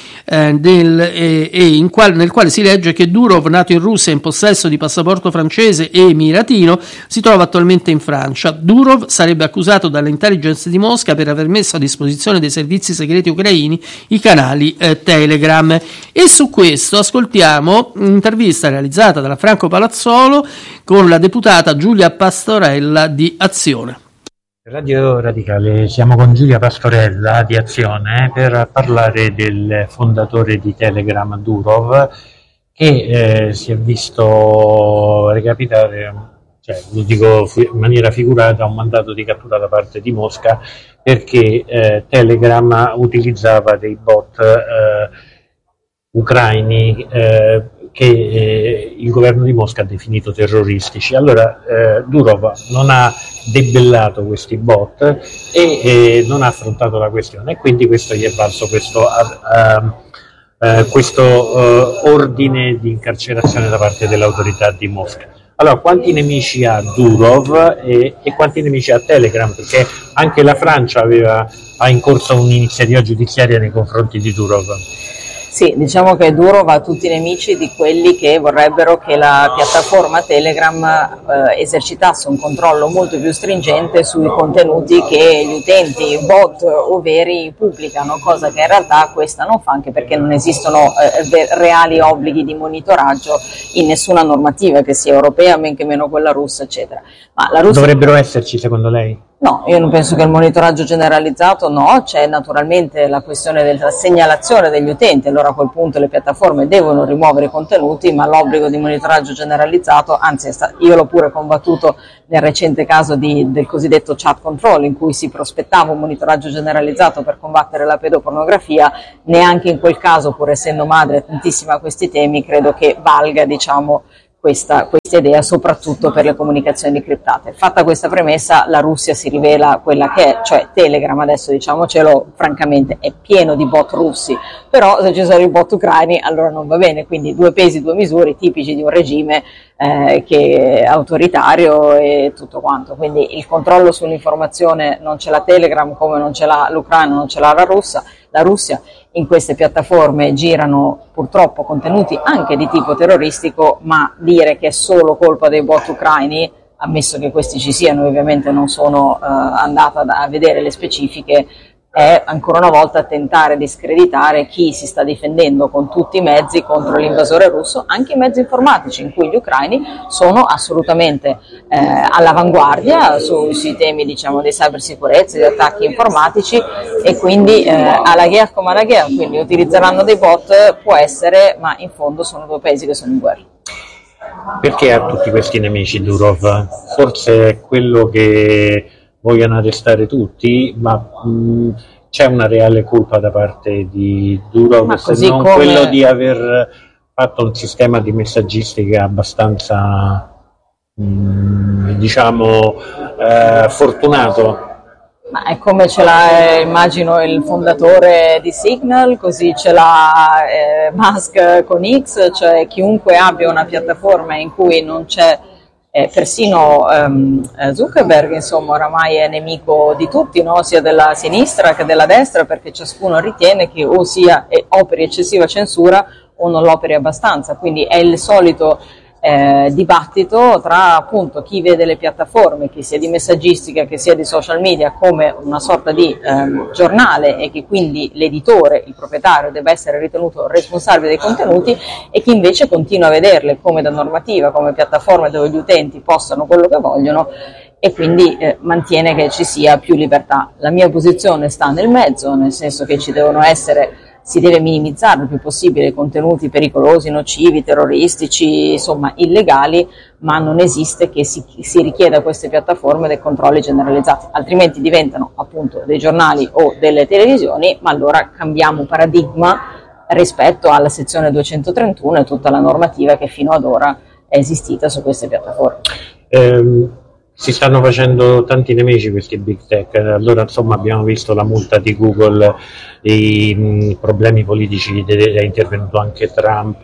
nel quale si legge che Durov, nato in Russia in possesso di passaporto francese e emiratino, si trova attualmente in Francia. Durov sarebbe accusato dall'intelligence di Mosca per aver messo a disposizione dei servizi segreti ucraini i canali Telegram. E su questo ascoltiamo un'intervista realizzata dalla Franco Palazzolo con la deputata Giulia Pastorella di Azione. Radio Radicale, siamo con Giulia Pastorella di Azione per parlare del fondatore di Telegram, Durov, che si è visto recapitare, cioè, lo dico in maniera figurata, un mandato di cattura da parte di Mosca perché Telegram utilizzava dei bot ucraini che il governo di Mosca ha definito terroristici. Allora Durov non ha debellato questi bot e non ha affrontato la questione, e quindi questo gli è valso questo ordine di incarcerazione da parte dell'autorità di Mosca. Allora, quanti nemici ha Durov e quanti nemici ha Telegram? Perché anche la Francia ha in corso un'iniziativa giudiziaria nei confronti di Durov. Sì, diciamo che Durov ha tutti i nemici di quelli che vorrebbero che la piattaforma Telegram esercitasse un controllo molto più stringente sui contenuti che gli utenti, bot o veri, pubblicano, cosa che in realtà questa non fa, anche perché non esistono reali obblighi di monitoraggio in nessuna normativa, che sia europea, men che meno quella russa, eccetera. Ma la Russia... Dovrebbero esserci, secondo lei? No, io non penso che il monitoraggio generalizzato, no, c'è naturalmente la questione della segnalazione degli utenti, allora a quel punto le piattaforme devono rimuovere i contenuti, ma l'obbligo di monitoraggio generalizzato, anzi io l'ho pure combattuto nel recente caso del cosiddetto chat control, in cui si prospettava un monitoraggio generalizzato per combattere la pedopornografia, neanche in quel caso, pur essendo madre tantissima a questi temi, credo che valga, diciamo, questa idea, soprattutto per le comunicazioni criptate. Fatta questa premessa, la Russia si rivela quella che è, cioè Telegram adesso, diciamocelo francamente, è pieno di bot russi, però se ci sono i bot ucraini allora non va bene, quindi due pesi, due misure, tipici di un regime che è autoritario e tutto quanto. Quindi il controllo sull'informazione non ce l'ha Telegram, come non ce l'ha l'Ucraina, non ce l'ha la Russia. In queste piattaforme girano purtroppo contenuti anche di tipo terroristico, ma dire che è solo colpa dei bot ucraini, ammesso che questi ci siano, ovviamente non sono andata a vedere le specifiche, è ancora una volta tentare di screditare chi si sta difendendo con tutti i mezzi contro l'invasore russo, anche i mezzi informatici, in cui gli ucraini sono assolutamente all'avanguardia sui temi, diciamo, di cybersicurezza, di attacchi informatici, e quindi alla guerra come alla guerra, quindi utilizzeranno dei bot, può essere, ma in fondo sono due paesi che sono in guerra. Perché ha tutti questi nemici Durov? Forse è quello che vogliono arrestare tutti, ma c'è una reale colpa da parte di Durov, se non quello di aver fatto un sistema di messaggistica abbastanza diciamo fortunato. Ma è come ce l'ha, immagino, il fondatore di Signal, così ce l'ha Musk con X, cioè chiunque abbia una piattaforma in cui non c'è persino Zuckerberg, insomma, oramai è nemico di tutti, no? Sia della sinistra che della destra, perché ciascuno ritiene che o sia operi eccessiva censura o non l'operi abbastanza, quindi è il solito dibattito tra appunto chi vede le piattaforme, che sia di messaggistica che sia di social media, come una sorta di giornale, e che quindi l'editore, il proprietario, debba essere ritenuto responsabile dei contenuti, e chi invece continua a vederle come da normativa, come piattaforme dove gli utenti postano quello che vogliono, e quindi mantiene che ci sia più libertà. La mia posizione sta nel mezzo, nel senso che si deve minimizzare il più possibile i contenuti pericolosi, nocivi, terroristici, insomma illegali, ma non esiste che si richieda a queste piattaforme dei controlli generalizzati, altrimenti diventano appunto dei giornali o delle televisioni, ma allora cambiamo paradigma rispetto alla sezione 231 e tutta la normativa che fino ad ora è esistita su queste piattaforme. Si stanno facendo tanti nemici questi big tech, allora insomma abbiamo visto la multa di Google, i problemi politici, è intervenuto anche Trump,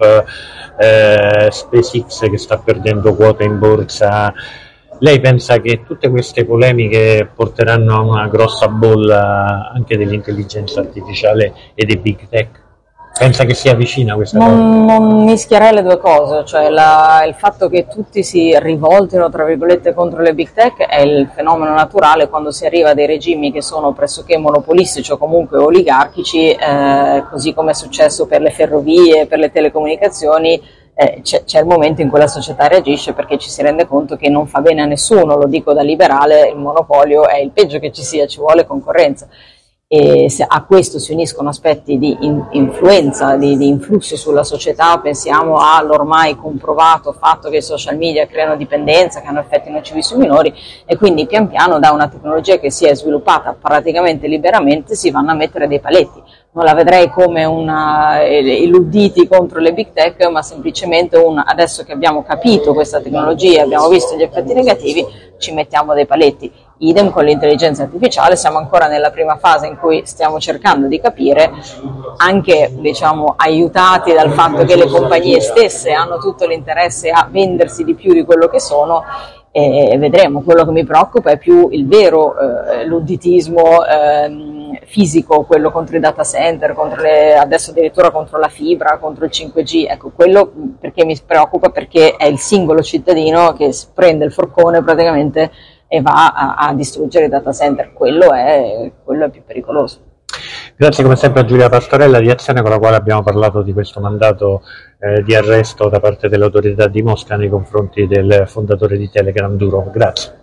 SpaceX che sta perdendo quota in borsa. Lei pensa che tutte queste polemiche porteranno a una grossa bolla anche dell'intelligenza artificiale e dei big tech? Pensa che sia vicina questa cosa? Non mischierei le due cose, cioè il fatto che tutti si rivoltino tra virgolette contro le big tech è il fenomeno naturale quando si arriva a dei regimi che sono pressoché monopolistici o comunque oligarchici, così come è successo per le ferrovie, per le telecomunicazioni. C'è il momento in cui la società reagisce, perché ci si rende conto che non fa bene a nessuno, lo dico da liberale, il monopolio è il peggio che ci sia, ci vuole concorrenza. E se a questo si uniscono aspetti di influenza, di influsso sulla società, pensiamo all'ormai comprovato fatto che i social media creano dipendenza, che hanno effetti nocivi sui minori, e quindi pian piano da una tecnologia che si è sviluppata praticamente liberamente si vanno a mettere dei paletti. Non la vedrei come illuditi contro le big tech, ma semplicemente adesso che abbiamo capito questa tecnologia, abbiamo visto gli effetti negativi, ci mettiamo dei paletti. Idem con l'intelligenza artificiale, siamo ancora nella prima fase in cui stiamo cercando di capire, anche diciamo aiutati dal fatto che le compagnie stesse hanno tutto l'interesse a vendersi di più di quello che sono, e vedremo. Quello che mi preoccupa è più il vero ludditismo fisico, quello contro i data center, adesso addirittura contro la fibra, contro il 5G, ecco, quello perché mi preoccupa, perché è il singolo cittadino che prende il forcone praticamente e va a distruggere i data center, quello è più pericoloso. Grazie come sempre a Giulia Pastorella di Azione, con la quale abbiamo parlato di questo mandato di arresto da parte delle autorità di Mosca nei confronti del fondatore di Telegram Durov. Grazie.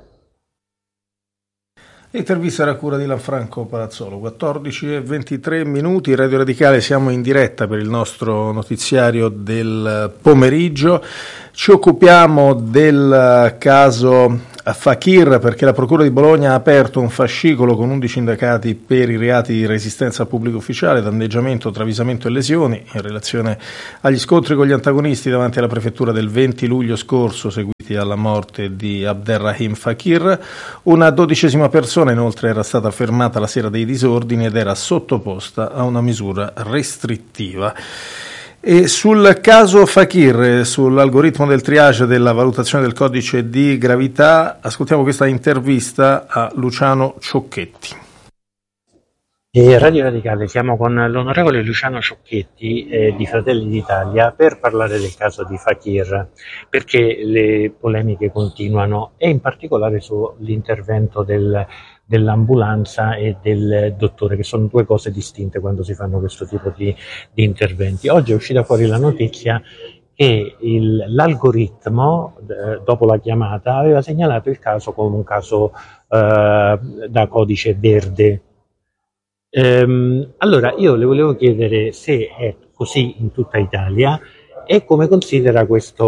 Intervista a cura di Lanfranco Palazzolo, 14:23, Radio Radicale, siamo in diretta per il nostro notiziario del pomeriggio. Ci occupiamo del caso Fakir perché la Procura di Bologna ha aperto un fascicolo con 11 indagati per i reati di resistenza al pubblico ufficiale, danneggiamento, travisamento e lesioni in relazione agli scontri con gli antagonisti davanti alla prefettura del 20 luglio scorso, seguiti alla morte di Abderrahim Fakir. Una 12ª persona inoltre era stata fermata la sera dei disordini ed era sottoposta a una misura restrittiva. E sul caso Fakir, sull'algoritmo del triage della valutazione del codice di gravità, ascoltiamo questa intervista a Luciano Ciocchetti. Radio Radicale, siamo con l'onorevole Luciano Ciocchetti di Fratelli d'Italia per parlare del caso di Fakir, perché le polemiche continuano e in particolare sull'intervento dell'ambulanza e del dottore, che sono due cose distinte quando si fanno questo tipo di interventi. Oggi è uscita fuori la notizia che l'algoritmo, dopo la chiamata, aveva segnalato il caso come un caso da codice verde. Allora io le volevo chiedere se è così in tutta Italia e come considera questa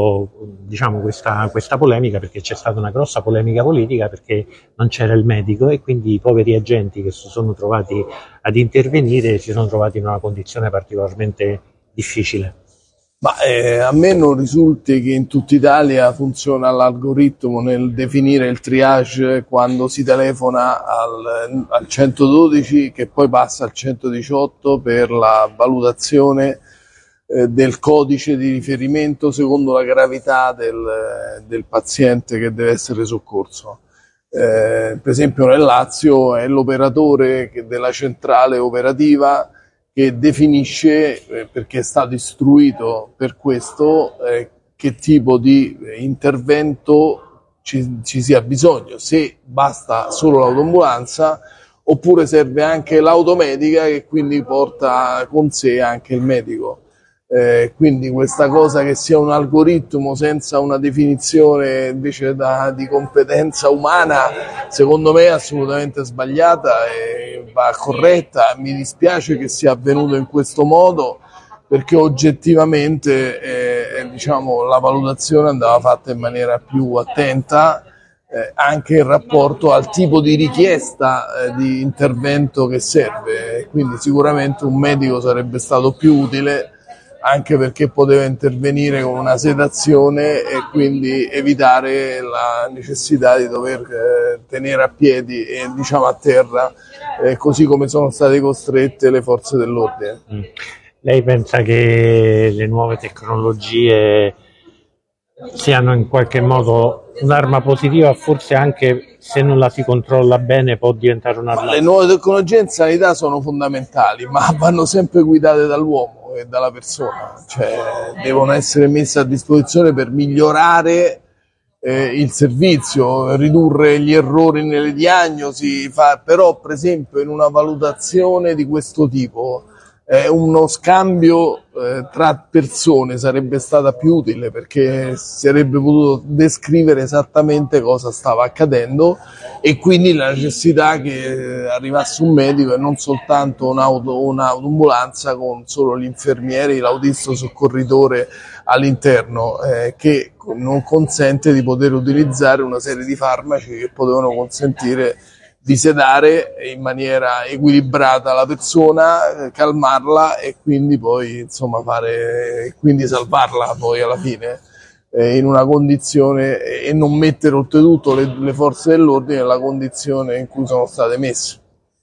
polemica, perché c'è stata una grossa polemica politica perché non c'era il medico e quindi i poveri agenti che si sono trovati ad intervenire si sono trovati in una condizione particolarmente difficile. Ma a me non risulti che in tutta Italia funziona l'algoritmo nel definire il triage quando si telefona al 112 che poi passa al 118 per la valutazione del codice di riferimento secondo la gravità del paziente che deve essere soccorso. Per esempio nel Lazio è l'operatore della centrale operativa che definisce, perché è stato istruito per questo, che tipo di intervento ci sia bisogno, se basta solo l'autoambulanza oppure serve anche l'automedica che quindi porta con sé anche il medico. Quindi questa cosa che sia un algoritmo senza una definizione invece di competenza umana, secondo me è assolutamente sbagliata e va corretta. Mi dispiace che sia avvenuto in questo modo perché oggettivamente la valutazione andava fatta in maniera più attenta anche in rapporto al tipo di richiesta di intervento che serve. Quindi sicuramente un medico sarebbe stato più utile, anche perché poteva intervenire con una sedazione e quindi evitare la necessità di dover tenere a piedi e a terra, così come sono state costrette le forze dell'ordine. Lei pensa che le nuove tecnologie siano in qualche modo un'arma positiva, forse anche se non la si controlla bene può diventare un'arma? Le nuove tecnologie in sanità sono fondamentali, ma vanno sempre guidate dall'uomo e dalla persona, cioè devono essere messe a disposizione per migliorare il servizio, ridurre gli errori nelle diagnosi, però per esempio in una valutazione di questo tipo uno scambio tra persone sarebbe stata più utile, perché si sarebbe potuto descrivere esattamente cosa stava accadendo e quindi la necessità che arrivasse un medico e non soltanto un'autoambulanza con solo gli infermieri, l'autista soccorritore all'interno, che non consente di poter utilizzare una serie di farmaci che potevano consentire di sedare in maniera equilibrata la persona, calmarla e quindi poi quindi salvarla poi alla fine in una condizione e non mettere oltretutto le forze dell'ordine nella condizione in cui sono state messe.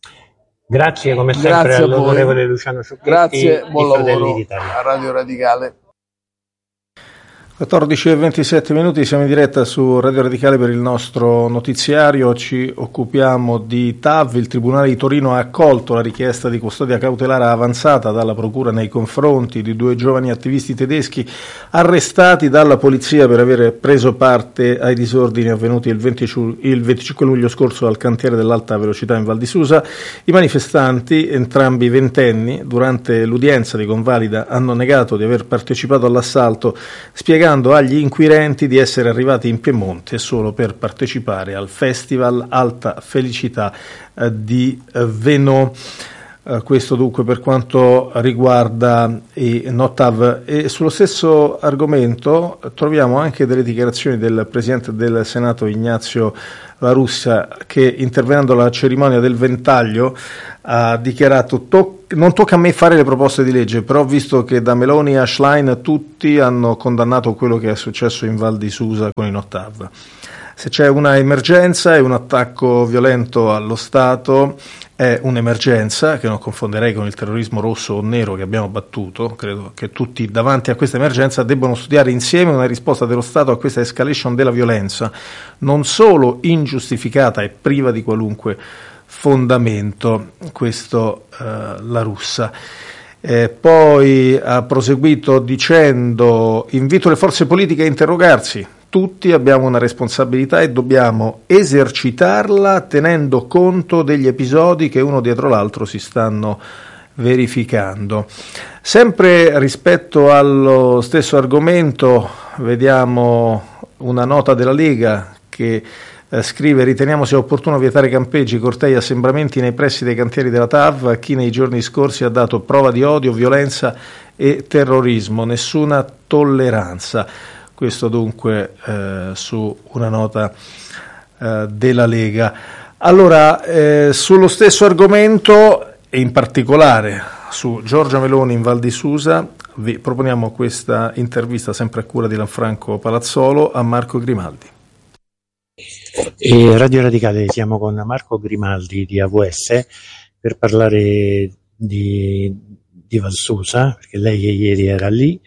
Grazie come sempre all'onorevole Luciano Ciocchetti. Grazie, buon lavoro a Radio Radicale. 14:27, siamo in diretta su Radio Radicale per il nostro notiziario. Ci occupiamo di TAV. Il Tribunale di Torino ha accolto la richiesta di custodia cautelare avanzata dalla Procura nei confronti di 2 giovani attivisti tedeschi arrestati dalla polizia per aver preso parte ai disordini avvenuti il 25 luglio scorso al cantiere dell'alta velocità in Val di Susa. I manifestanti, entrambi ventenni, durante l'udienza di convalida hanno negato di aver partecipato all'assalto, spiegando agli inquirenti di essere arrivati in Piemonte solo per partecipare al Festival Alta Felicità di Venò. Questo dunque per quanto riguarda i NOTAV. E sullo stesso argomento troviamo anche delle dichiarazioni del Presidente del Senato Ignazio La Russa, che intervenendo alla cerimonia del Ventaglio ha dichiarato: non tocca a me fare le proposte di legge, però visto che da Meloni a Schlein tutti hanno condannato quello che è successo in Val di Susa con i NOTAV. Se c'è una emergenza e un attacco violento allo Stato è un'emergenza che non confonderei con il terrorismo rosso o nero che abbiamo battuto. Credo che tutti davanti a questa emergenza debbono studiare insieme una risposta dello Stato a questa escalation della violenza, non solo ingiustificata e priva di qualunque fondamento. Questo La Russa. Poi ha proseguito dicendo: invito le forze politiche a interrogarsi. Tutti abbiamo una responsabilità e dobbiamo esercitarla tenendo conto degli episodi che uno dietro l'altro si stanno verificando. Sempre rispetto allo stesso argomento vediamo una nota della Lega che scrive: riteniamo sia opportuno vietare campeggi, cortei e assembramenti nei pressi dei cantieri della TAV a chi nei giorni scorsi ha dato prova di odio, violenza e terrorismo. Nessuna tolleranza. Questo dunque su una nota della Lega. Allora, sullo stesso argomento e in particolare su Giorgia Meloni in Val di Susa vi proponiamo questa intervista sempre a cura di Lanfranco Palazzolo a Marco Grimaldi. Radio Radicale, siamo con Marco Grimaldi di AVS per parlare di Val Susa, perché lei ieri era lì.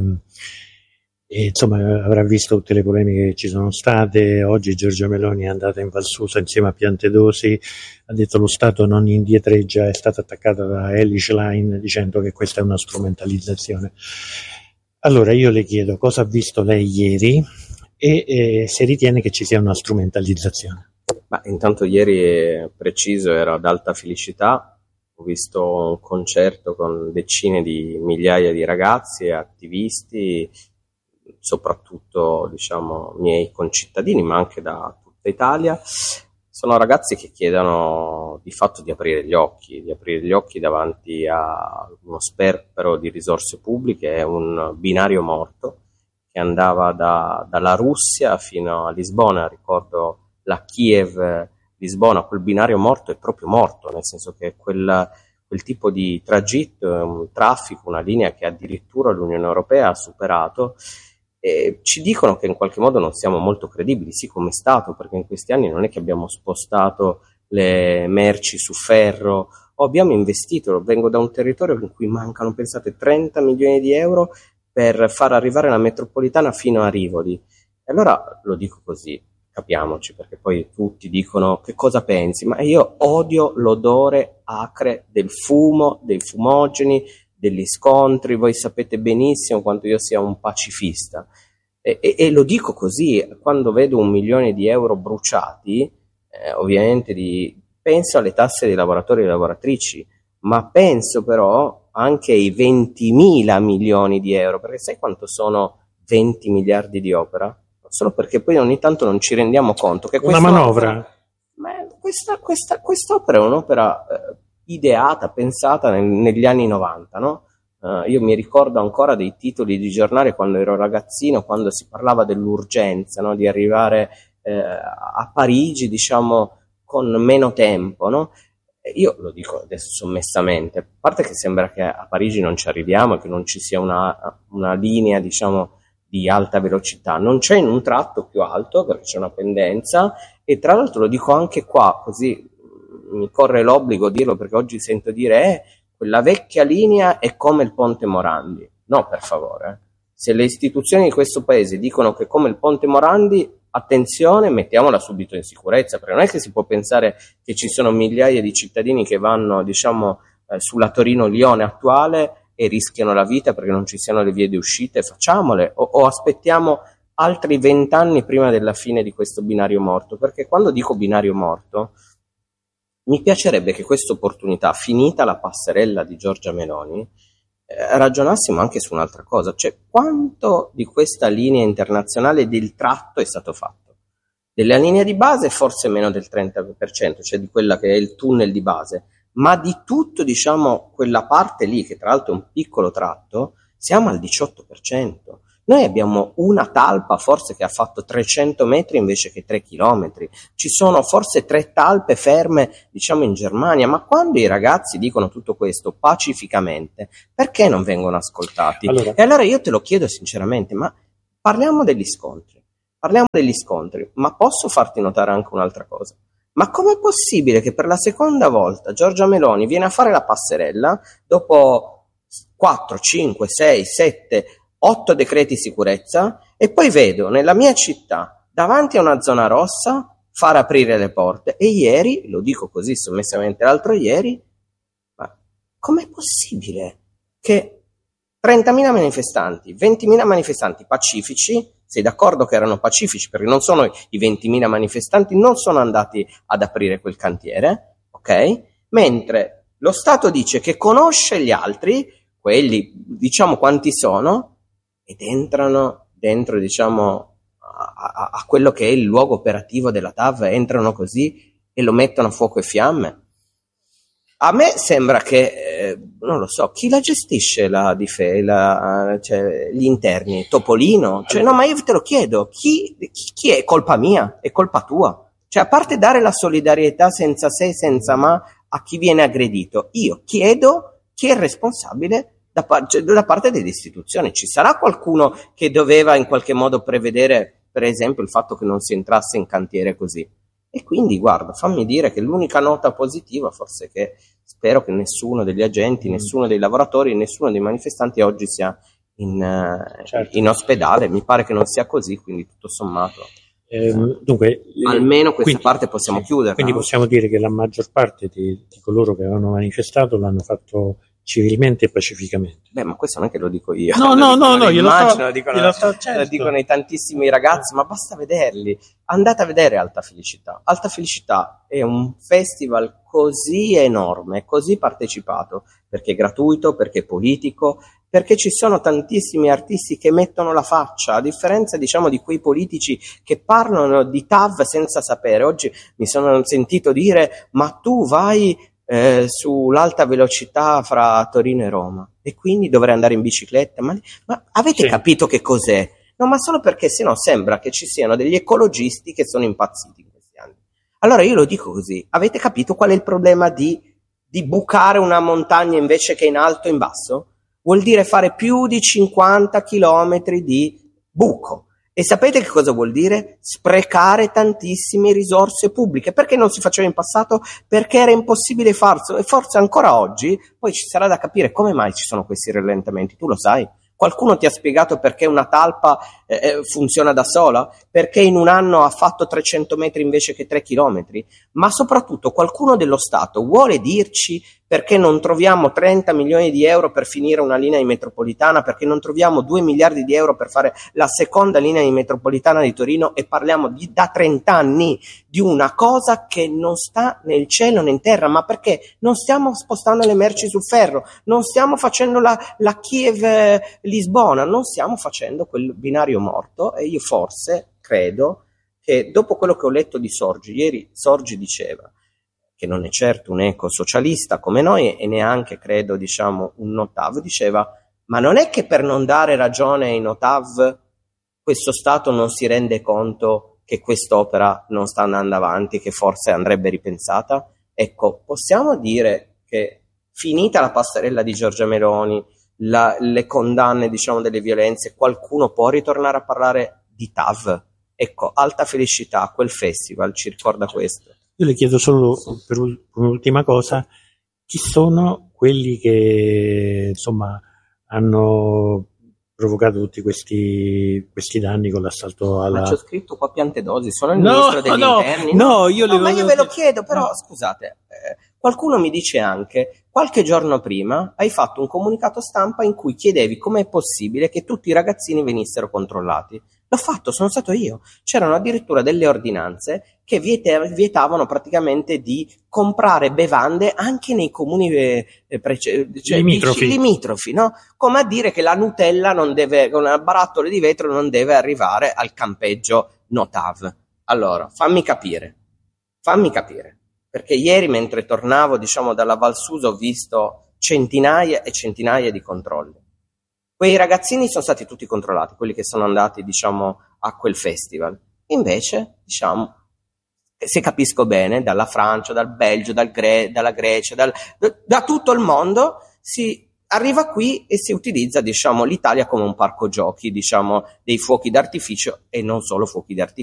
E insomma avrà visto tutte le polemiche che ci sono state. Oggi Giorgia Meloni è andata in Val Susa insieme a Piantedosi, ha detto lo Stato non indietreggia, è stata attaccata da Elly Schlein dicendo che questa è una strumentalizzazione. Allora io le chiedo cosa ha visto lei ieri e se ritiene che ci sia una strumentalizzazione. Ma intanto ieri, preciso, ero ad Alta Felicità, ho visto un concerto con decine di migliaia di ragazzi e attivisti, soprattutto diciamo miei concittadini, ma anche da tutta Italia. Sono ragazzi che chiedono di fatto di aprire gli occhi davanti a uno sperpero di risorse pubbliche, è un binario morto che andava dalla Russia fino a Lisbona. Ricordo la Kiev-Lisbona, quel binario morto è proprio morto, nel senso che quel tipo di tragitto è un traffico, una linea che addirittura l'Unione Europea ha superato. E ci dicono che in qualche modo non siamo molto credibili, sì, come Stato, perché in questi anni non è che abbiamo spostato le merci su ferro o abbiamo investito. Vengo da un territorio in cui mancano, pensate, 30 milioni di euro per far arrivare la metropolitana fino a Rivoli. E allora lo dico così, capiamoci, perché poi tutti dicono che cosa pensi, ma io odio l'odore acre del fumo, dei fumogeni, degli scontri. Voi sapete benissimo quanto io sia un pacifista e lo dico così. Quando vedo 1 milione di euro bruciati, ovviamente penso alle tasse dei lavoratori e delle lavoratrici, ma penso però anche ai 20.000 milioni di euro, perché sai quanto sono 20 miliardi di opera? Solo perché poi ogni tanto non ci rendiamo conto che una manovra. Quest'opera è un'opera ideata, pensata negli anni 90, no? Io mi ricordo ancora dei titoli di giornale quando ero ragazzino, quando si parlava dell'urgenza, no? Di arrivare a Parigi, diciamo, con meno tempo, no? Io lo dico adesso sommessamente, a parte che sembra che a Parigi non ci arriviamo e che non ci sia una linea, diciamo, di alta velocità, non c'è in un tratto più alto perché c'è una pendenza, e tra l'altro lo dico anche qua, così mi corre l'obbligo dirlo, perché oggi sento dire quella vecchia linea è come il ponte Morandi. No, per favore, Se le istituzioni di questo paese dicono che come il Ponte Morandi, attenzione, mettiamola subito in sicurezza, perché non è che si può pensare che ci sono migliaia di cittadini che vanno, diciamo, sulla Torino-Lione attuale e rischiano la vita perché non ci siano le vie di uscita, facciamole, o aspettiamo altri 20 anni prima della fine di questo binario morto, perché quando dico binario morto mi piacerebbe che questa opportunità, finita la passerella di Giorgia Meloni, ragionassimo anche su un'altra cosa, cioè quanto di questa linea internazionale del tratto è stato fatto. Della linea di base forse meno del 30%, cioè di quella che è il tunnel di base, ma di tutto, diciamo, quella parte lì, che tra l'altro è un piccolo tratto, siamo al 18%. Noi abbiamo una talpa forse che ha fatto 300 metri invece che 3 chilometri. Ci sono forse 3 talpe ferme, diciamo, in Germania. Ma quando i ragazzi dicono tutto questo pacificamente, perché non vengono ascoltati? E allora io te lo chiedo sinceramente, ma parliamo degli scontri. Ma posso farti notare anche un'altra cosa? Ma com'è possibile che per la seconda volta Giorgia Meloni viene a fare la passerella dopo 4, 5, 6, 7... 8 decreti sicurezza e poi vedo nella mia città davanti a una zona rossa far aprire le porte e ieri, lo dico così sommessamente, l'altro ieri, ma com'è possibile che 30.000 manifestanti, 20.000 manifestanti pacifici, sei d'accordo che erano pacifici perché non sono i 20.000 manifestanti, non sono andati ad aprire quel cantiere, ok? Mentre lo Stato dice che conosce gli altri, quelli diciamo quanti sono, ed entrano dentro, diciamo, a quello che è il luogo operativo della TAV, entrano così e lo mettono a fuoco e fiamme. A me sembra che, non lo so, chi la gestisce cioè, gli interni? Topolino? Cioè, no, ma io te lo chiedo, chi è? Colpa mia? È colpa tua? Cioè, a parte dare la solidarietà senza se e senza ma a chi viene aggredito, io chiedo chi è responsabile da parte delle istituzioni. Ci sarà qualcuno che doveva in qualche modo prevedere, per esempio, il fatto che non si entrasse in cantiere così? E quindi, guarda, fammi dire che l'unica nota positiva forse è che spero che nessuno degli agenti, nessuno dei lavoratori, nessuno dei manifestanti oggi sia in ospedale. Mi pare che non sia così, quindi tutto sommato dunque, almeno questa parte possiamo chiudere. Quindi possiamo dire che la maggior parte di coloro che avevano manifestato l'hanno fatto civilmente e pacificamente. Beh, ma questo non è che lo dico io. No, lo dicono i tantissimi ragazzi, ma basta vederli. Andate a vedere Alta Felicità. Alta Felicità è un festival così enorme, così partecipato, perché è gratuito, perché è politico, perché ci sono tantissimi artisti che mettono la faccia, a differenza, diciamo, di quei politici che parlano di TAV senza sapere. Oggi mi sono sentito dire, ma tu vai sull'alta velocità fra Torino e Roma e quindi dovrei andare in bicicletta, ma avete capito che cos'è? No, ma solo perché sennò sembra che ci siano degli ecologisti che sono impazziti in questi anni. Allora io lo dico così, avete capito qual è il problema di bucare una montagna invece che in alto e in basso? Vuol dire fare più di 50 chilometri di buco. E sapete che cosa vuol dire? Sprecare tantissime risorse pubbliche. Perché non si faceva in passato? Perché era impossibile farlo, e forse ancora oggi. Poi ci sarà da capire come mai ci sono questi rallentamenti. Tu lo sai? Qualcuno ti ha spiegato perché una talpa funziona da sola? Perché in un anno ha fatto 300 metri invece che 3 chilometri? Ma soprattutto qualcuno dello Stato vuole dirci perché non troviamo 30 milioni di euro per finire una linea di metropolitana, perché non troviamo 2 miliardi di euro per fare la seconda linea di metropolitana di Torino, e parliamo da 30 anni di una cosa che non sta nel cielo né in terra, ma perché non stiamo spostando le merci sul ferro, non stiamo facendo la Kiev-Lisbona, non stiamo facendo quel binario morto. E io forse credo che dopo quello che ho letto di Sorgi, ieri Sorgi diceva che non è certo un ecosocialista come noi e neanche, credo, diciamo, un Notav, diceva, ma non è che per non dare ragione ai Notav questo Stato non si rende conto che quest'opera non sta andando avanti, che forse andrebbe ripensata? Ecco, possiamo dire che finita la passerella di Giorgia Meloni, le condanne, diciamo, delle violenze, qualcuno può ritornare a parlare di TAV? Ecco, Alta Felicità, quel festival ci ricorda questo. Io le chiedo solo, per un'ultima cosa, chi sono quelli che, insomma, hanno provocato tutti questi danni con l'assalto alla... Ma c'ho scritto qua Piantedosi, sono il ministro degli interni. No, io ma io ve lo chiedo, però scusate, qualcuno mi dice anche, qualche giorno prima hai fatto un comunicato stampa in cui chiedevi com'è possibile che tutti i ragazzini venissero controllati. L'ho fatto, sono stato io. C'erano addirittura delle ordinanze che vietavano praticamente di comprare bevande anche nei comuni limitrofi, no? Come a dire che la Nutella non deve, con barattole di vetro non deve arrivare al campeggio Notav. Allora, fammi capire, perché ieri mentre tornavo, dalla Val Susa ho visto centinaia e centinaia di controlli. Quei ragazzini sono stati tutti controllati, quelli che sono andati, a quel festival. Invece, se capisco bene, dalla Francia, dal Belgio, dalla Grecia, da tutto il mondo, si arriva qui e si utilizza, l'Italia come un parco giochi, dei fuochi d'artificio, e non solo fuochi d'artificio.